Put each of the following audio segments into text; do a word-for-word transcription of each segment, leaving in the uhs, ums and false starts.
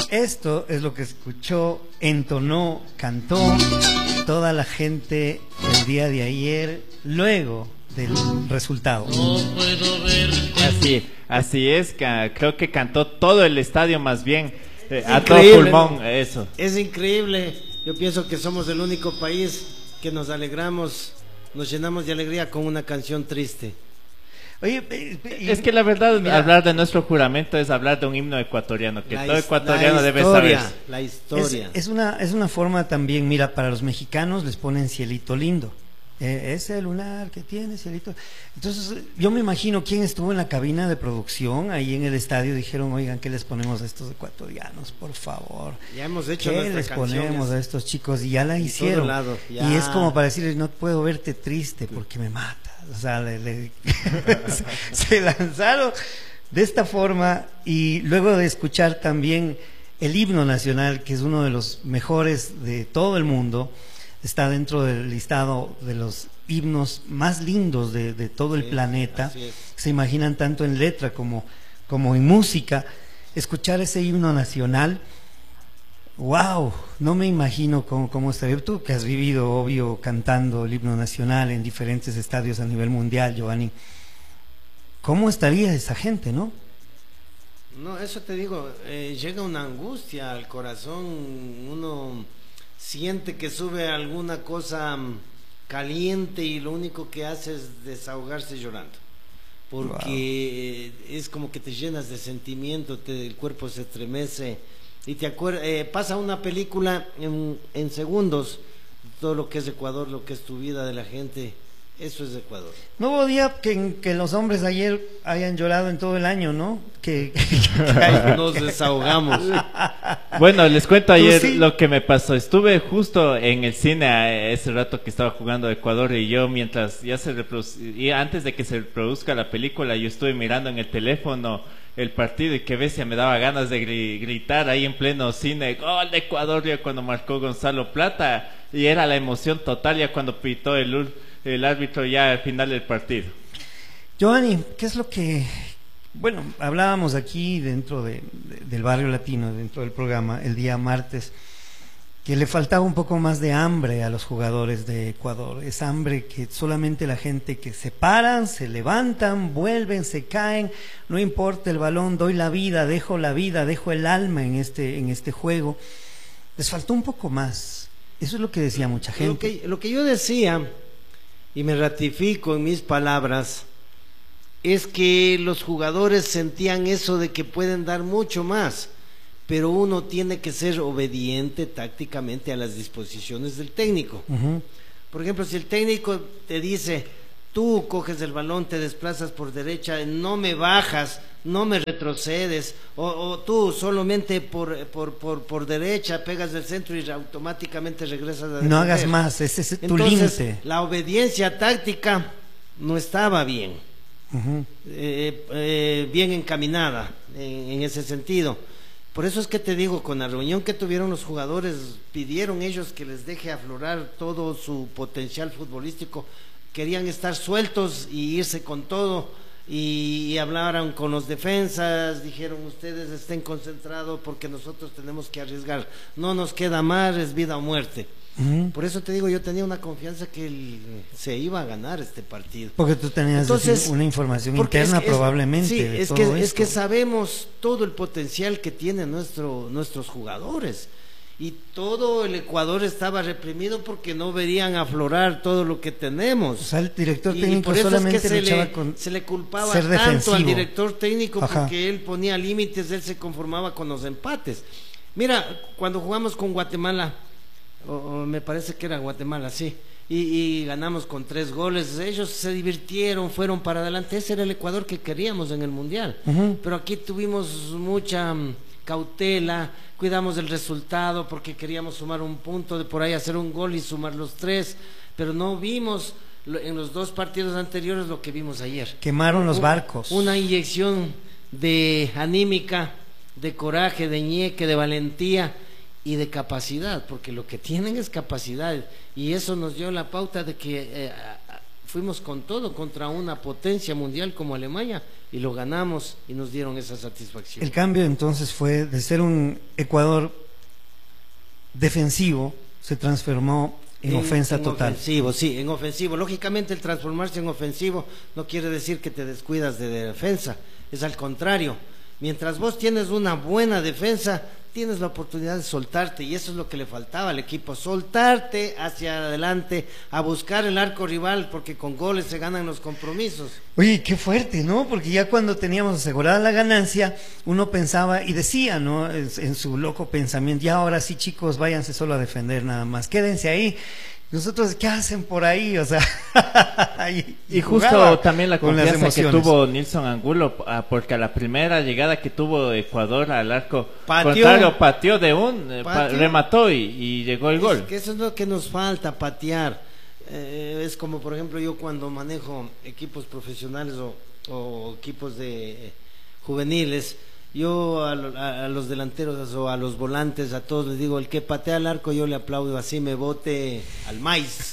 Esto es lo que escuchó, entonó, cantó toda la gente el día de ayer, luego del resultado. No puedo verte. Así, así es, ca- creo que cantó todo el estadio más bien, eh, a todo pulmón, eso. Es increíble, yo pienso que somos el único país que nos alegramos, nos llenamos de alegría con una canción triste. Oye, eh, y- Es que la verdad, mira, hablar de nuestro juramento es hablar de un himno ecuatoriano, que La todo his- ecuatoriano la debe historia, saber. La es, historia. es una, es una forma también, mira, para los mexicanos les ponen cielito lindo. Eh, ese lunar que tiene cielito. Entonces, yo me imagino quién estuvo en la cabina de producción ahí en el estadio. Dijeron, oigan, ¿qué les ponemos a estos ecuatorianos, por favor? Ya hemos hecho ¿Qué nuestra les canción, ponemos es- a estos chicos? Y ya la en hicieron. todo lado, ya. Y es como para decirles, no puedo verte triste porque me matas. O sea, le- le- se lanzaron de esta forma, y luego de escuchar también el himno nacional, que es uno de los mejores de todo el mundo, está dentro del listado de los himnos más lindos de, de todo el Sí, planeta. así es. Se imaginan tanto en letra como, como en música. Escuchar ese himno nacional, wow, no me imagino cómo, cómo estaría. Tú que has vivido, obvio, cantando el himno nacional en diferentes estadios a nivel mundial, Giovanni, ¿cómo estaría esa gente, no? No, eso te digo, eh, llega una angustia al corazón, uno siente que sube alguna cosa mm, caliente y lo único que hace es desahogarse llorando, porque wow. Es como que te llenas de sentimiento, te, el cuerpo se estremece y te acuerdas, eh, pasa una película en, en segundos, todo lo que es Ecuador, lo que es tu vida de la gente. Eso es Ecuador. No hubo día que, que los hombres ayer hayan llorado en todo el año, ¿no? Que, que nos desahogamos. Bueno, les cuento ayer sí? lo que me pasó. Estuve justo en el cine a ese rato que estaba jugando Ecuador, y yo mientras ya se reproducía, antes de que se reproduzca la película, yo estuve mirando en el teléfono el partido, y qué bestia, me daba ganas de gri gritar ahí en pleno cine, gol de Ecuador, ya cuando marcó Gonzalo Plata, y era la emoción total ya cuando pitó el el árbitro ya al final del partido. Giovanni, ¿qué es lo que, bueno, hablábamos aquí dentro de, de, del barrio latino, dentro del programa, el día martes, que le faltaba un poco más de hambre a los jugadores de Ecuador, esa hambre que solamente la gente que se paran, se levantan, vuelven, se caen, no importa el balón, doy la vida, dejo la vida, dejo el alma en este, en este juego. Les faltó un poco más, eso es lo que decía mucha gente. Lo que, lo que yo decía, y me ratifico en mis palabras, es que los jugadores sentían eso de que pueden dar mucho más, pero uno tiene que ser obediente tácticamente a las disposiciones del técnico. Uh-huh. Por ejemplo, si el técnico te dice, tú coges el balón, te desplazas por derecha, no me bajas, no me retrocedes, o, o tú solamente por, por, por, por derecha pegas del centro y automáticamente regresas a defender. No hagas más, ese es tu límite. La obediencia táctica no estaba bien, uh-huh. eh, eh, bien encaminada en, en ese sentido. Por eso es que te digo, con la reunión que tuvieron los jugadores, pidieron ellos que les deje aflorar todo su potencial futbolístico, querían estar sueltos y irse con todo. Y, y hablaron con los defensas, dijeron, ustedes estén concentrados porque nosotros tenemos que arriesgar, no nos queda más, es vida o muerte. Uh-huh. Por eso te digo, yo tenía una confianza que el, se iba a ganar este partido. Porque tú tenías Entonces, una información interna es que, probablemente. Sí, de es, todo que, esto. es que sabemos todo el potencial que tienen nuestro, nuestros jugadores. Y todo el Ecuador estaba reprimido porque no verían aflorar todo lo que tenemos. O sea, el director y, técnico y por eso solamente es que se, le, le, con se le culpaba ser tanto defensivo. Al director técnico. Ajá. Porque él ponía límites, él se conformaba con los empates. Mira, cuando jugamos con Guatemala, o, o me parece que era Guatemala, sí, y, y ganamos con tres goles, ellos se divirtieron, fueron para adelante. Ese era el Ecuador que queríamos en el Mundial. Uh-huh. Pero aquí tuvimos mucha cautela, cuidamos del resultado porque queríamos sumar un punto, de por ahí hacer un gol y sumar los tres, pero no vimos en los dos partidos anteriores lo que vimos ayer. Quemaron los barcos. Una inyección de anímica, de coraje, de ñeque, de valentía y de capacidad, porque lo que tienen es capacidad, y eso nos dio la pauta de que eh, fuimos con todo contra una potencia mundial como Alemania y lo ganamos y nos dieron esa satisfacción. El cambio entonces fue de ser un Ecuador defensivo, se transformó en, en ofensa en total. Ofensivo, sí, en ofensivo. Lógicamente el transformarse en ofensivo no quiere decir que te descuidas de defensa, es al contrario. Mientras vos tienes una buena defensa, tienes la oportunidad de soltarte, y eso es lo que le faltaba al equipo, soltarte hacia adelante, a buscar el arco rival, porque con goles se ganan los compromisos. Oye, qué fuerte, ¿no? Porque ya cuando teníamos asegurada la ganancia, uno pensaba y decía, ¿no? En, en su loco pensamiento, ya ahora sí, chicos, váyanse solo a defender nada más, quédense ahí. Nosotros, ¿qué hacen por ahí? O sea, y, y, y justo también la confianza que emociones. tuvo Nilson Angulo, porque a la primera llegada que tuvo Ecuador al arco pateó, contrario, pateó de un, pateó, pa, remató y, y llegó el es gol. Que eso es lo que nos falta, patear. Eh, es como, por ejemplo, yo cuando manejo equipos profesionales o, o equipos de juveniles, yo a, a, a los delanteros o a los volantes, a todos les digo, el que patea al arco yo le aplaudo, así me bote al maíz.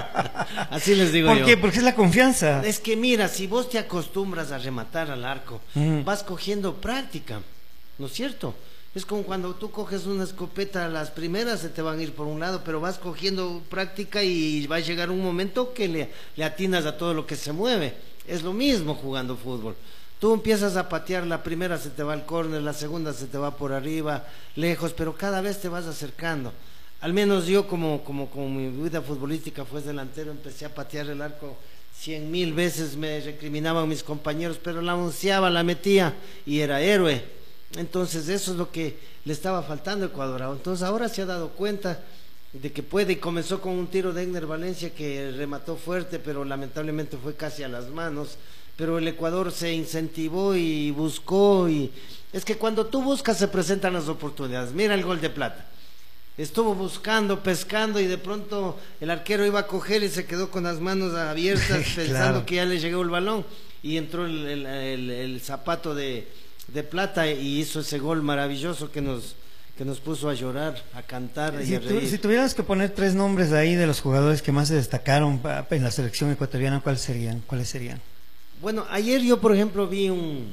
Así les digo ¿Por yo. qué? Porque es la confianza. Es que mira, si vos te acostumbras a rematar al arco, mm. vas cogiendo práctica, ¿no es cierto? Es como cuando tú coges una escopeta, las primeras se te van a ir por un lado, pero vas cogiendo práctica y va a llegar un momento que le, le atinas a todo lo que se mueve. Es lo mismo jugando fútbol. Tú empiezas a patear, la primera se te va al córner, la segunda se te va por arriba, lejos, pero cada vez te vas acercando. Al menos yo, como, como, como mi vida futbolística fue delantero, empecé a patear el arco cien mil veces, me recriminaban mis compañeros, pero la onceaba, la metía y era héroe. Entonces eso es lo que le estaba faltando a Ecuador. Entonces ahora se ha dado cuenta de que puede, y comenzó con un tiro de Egner Valencia que remató fuerte, pero lamentablemente fue casi a las manos. Pero el Ecuador se incentivó y buscó, y es que cuando tú buscas se presentan las oportunidades. Mira el gol de Plata, estuvo buscando, pescando, y de pronto el arquero iba a coger y se quedó con las manos abiertas pensando claro. que ya le llegó el balón, y entró el, el, el, el zapato de, de Plata y hizo ese gol maravilloso que nos, que nos puso a llorar, a cantar si y a reír. Tu, si tuvieras que poner tres nombres ahí de los jugadores que más se destacaron en la selección ecuatoriana, ¿cuáles serían? ¿Cuáles serían? Bueno, ayer yo, por ejemplo, vi un,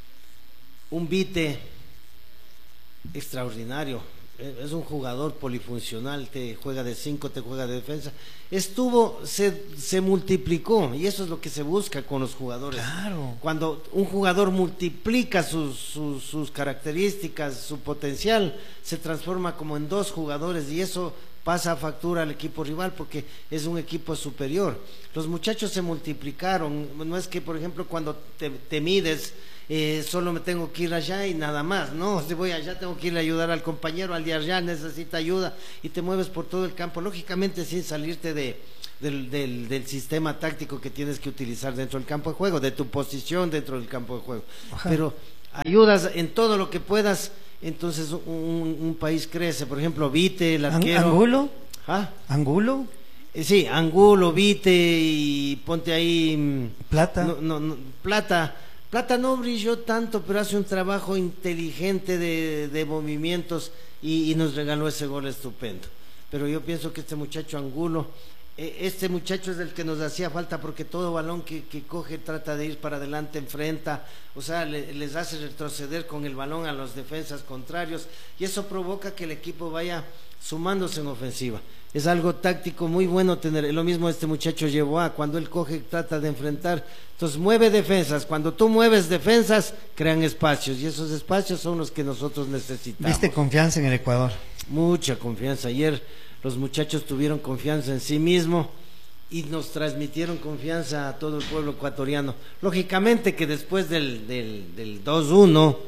un Vite extraordinario. Es un jugador polifuncional, te juega de cinco, te juega de defensa. Estuvo, se, se multiplicó, y eso es lo que se busca con los jugadores. Claro. Cuando un jugador multiplica sus, sus, sus características, su potencial, se transforma como en dos jugadores, y eso pasa a factura al equipo rival porque es un equipo superior. Los muchachos se multiplicaron. No es que, por ejemplo, cuando te, te mides, eh, solo me tengo que ir allá y nada más. No, si voy allá tengo que ir a ayudar al compañero, al de allá necesita ayuda, y te mueves por todo el campo, lógicamente sin salirte de, del, del, del sistema táctico que tienes que utilizar dentro del campo de juego, de tu posición dentro del campo de juego. Ajá. Pero ayudas en todo lo que puedas. Entonces un, un país crece. Por ejemplo, Vite, el arquero. ¿Angulo? ¿Ah? ¿Angulo? Eh, sí, Angulo, Vite, y ponte ahí Plata. No, no, no, Plata. Plata no brilló tanto, pero hace un trabajo inteligente de, de movimientos y, y nos regaló ese gol estupendo. Pero yo pienso que este muchacho Angulo, eh, este muchacho es el que nos hacía falta, porque todo balón que, que coge trata de ir para adelante, enfrenta, o sea, le, les hace retroceder con el balón a los defensas contrarios, y eso provoca que el equipo vaya sumándose en ofensiva. Es algo táctico muy bueno tener. Lo mismo este muchacho llevó a cuando él coge, trata de enfrentar, entonces mueve defensas. Cuando tú mueves defensas, crean espacios, y esos espacios son los que nosotros necesitamos. ¿Viste confianza en el Ecuador? Mucha confianza. Ayer los muchachos tuvieron confianza en sí mismos y nos transmitieron confianza a todo el pueblo ecuatoriano. Lógicamente que después del, del, del dos uno,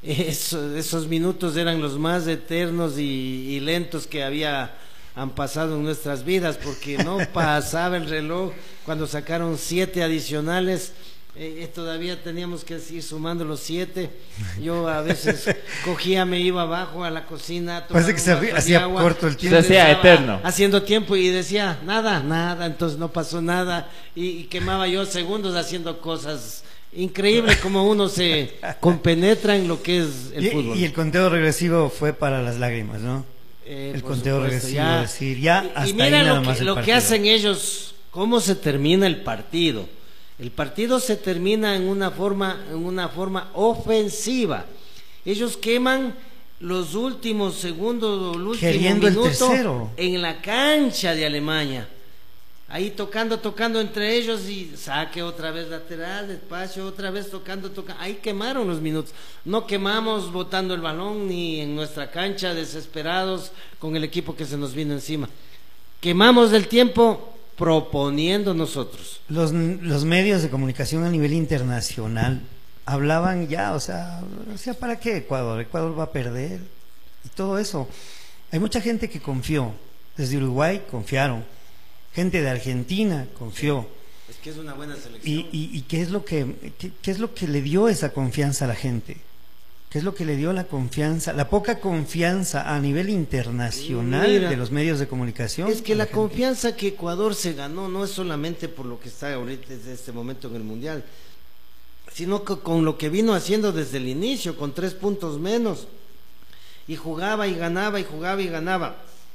eso, esos minutos eran los más eternos y, y lentos que había han pasado en nuestras vidas, porque no pasaba el reloj. Cuando sacaron siete adicionales, eh, todavía teníamos que ir sumando los siete. Yo a veces cogía, me iba abajo a la cocina, parece que se hacía agua, corto el tiempo, se hacía eterno, haciendo tiempo, y decía nada, nada, entonces no pasó nada, y, y quemaba yo segundos haciendo cosas. Increíble como uno se compenetra en lo que es el y, fútbol. Y el conteo regresivo fue para las lágrimas, ¿no? Eh, el conteo supuesto, regresivo, ya, decir, ya y, hasta y mira ahí nada lo, más que, el lo que partido. hacen ellos ¿Cómo se termina el partido? El partido se termina en una forma, en una forma ofensiva. Ellos queman los últimos segundos, el último Queriendo el minuto tercero. en la cancha de Alemania. Ahí tocando, tocando entre ellos y saque otra vez lateral, despacio, otra vez tocando, tocando. Ahí quemaron los minutos. No quemamos botando el balón ni en nuestra cancha desesperados con el equipo que se nos vino encima. Quemamos el tiempo proponiendo nosotros. Los, los medios de comunicación a nivel internacional hablaban ya, o sea, o sea, ¿para qué Ecuador? Ecuador va a perder y todo eso. Hay mucha gente que confió. Desde Uruguay confiaron. Gente de Argentina confió. Es que es una buena selección. ¿Y, y, y qué es lo que qué, qué es lo que le dio esa confianza a la gente? ¿Qué es lo que le dio la confianza, la poca confianza a nivel internacional Mira, de los medios de comunicación? Es que la, la confianza que Ecuador se ganó no es solamente por lo que está ahorita desde este momento en el Mundial, sino que con lo que vino haciendo desde el inicio, con tres puntos menos, y jugaba y ganaba y jugaba y ganaba.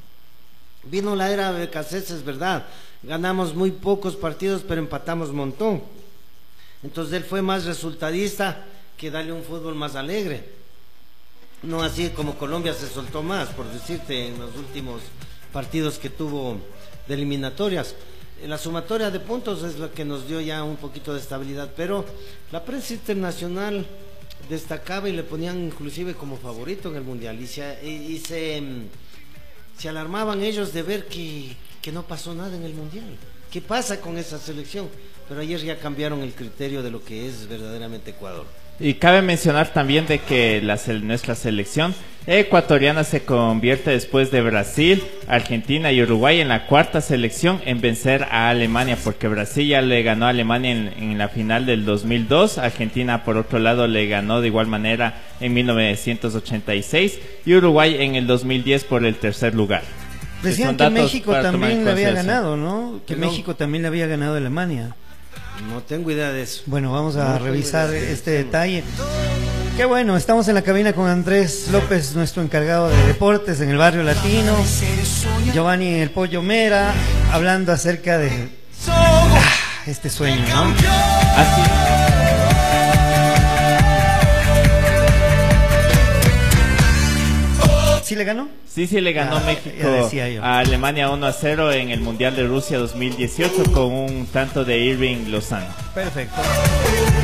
Vino la era de Cassés, es verdad, ganamos muy pocos partidos pero empatamos un montón. Entonces él fue más resultadista que darle un fútbol más alegre, no así como Colombia se soltó más, por decirte, en los últimos partidos que tuvo de eliminatorias. La sumatoria de puntos es lo que nos dio ya un poquito de estabilidad, pero la prensa internacional destacaba y le ponían inclusive como favorito en el Mundial, y se, y, y se, se alarmaban ellos de ver que, que no pasó nada en el Mundial. ¿Qué pasa con esa selección? Pero ayer ya cambiaron el criterio de lo que es verdaderamente Ecuador. Y cabe mencionar también de que la, nuestra selección ecuatoriana se convierte después de Brasil, Argentina y Uruguay en la cuarta selección en vencer a Alemania, porque Brasil ya le ganó a Alemania en, en la final del dos mil dos, Argentina por otro lado le ganó de igual manera en mil novecientos ochenta y seis y Uruguay en el dos mil diez por el tercer lugar. Decían que México también le había ganado, ¿no? Que no. México también le había ganado a Alemania. No tengo idea de eso. Bueno, vamos a no revisar de este detalle. Qué bueno, estamos en la cabina con Andrés López, nuestro encargado de deportes en el Barrio Latino. Giovanni el Pollo Mera, hablando acerca de ah, este sueño, ¿no? Así. ¿Sí le ganó? Sí, sí le ganó Ah, ya México decía yo. a Alemania uno a cero en el Mundial de Rusia dos mil dieciocho con un tanto de Irving Lozano. Perfecto.